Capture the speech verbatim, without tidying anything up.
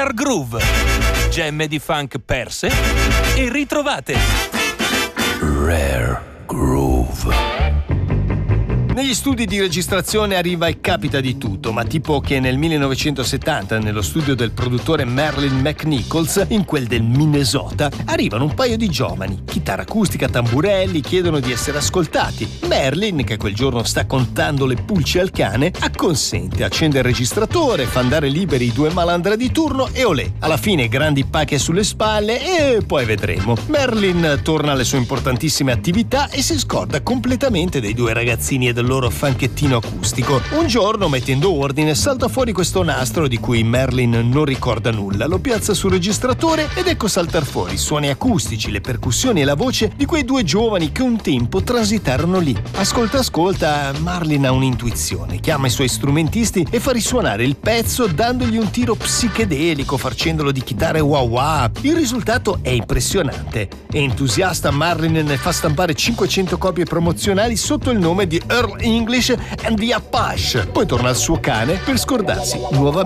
Rare Groove, gemme di funk perse e ritrovate. Rare Groove. Negli studi di registrazione arriva e capita di tutto, ma tipo che nel millenovecentosettanta, nello studio del produttore Merlin McNichols, in quel del Minnesota, arrivano un paio di giovani, chitarra acustica, tamburelli, chiedono di essere ascoltati. Merlin, che quel giorno sta contando le pulci al cane, acconsente, accende il registratore, fa andare liberi i due malandra di turno e olè. Alla fine grandi pacche sulle spalle e poi vedremo. Merlin torna alle sue importantissime attività e si scorda completamente dei due ragazzini e del loro fanchettino acustico. Un giorno, mettendo ordine, salta fuori questo nastro di cui Merlin non ricorda nulla, lo piazza sul registratore ed ecco saltar fuori i suoni acustici, le percussioni e la voce di quei due giovani che un tempo transitarono lì. Ascolta ascolta, Merlin ha un'intuizione, chiama i suoi strumentisti e fa risuonare il pezzo dandogli un tiro psichedelico, facendolo di chitarre wah wah. Il risultato è impressionante. Entusiasta, Merlin ne fa stampare cinquecento copie promozionali sotto il nome di Earl English and the Apache. Poi torna al suo cane per scordarsi nuovamente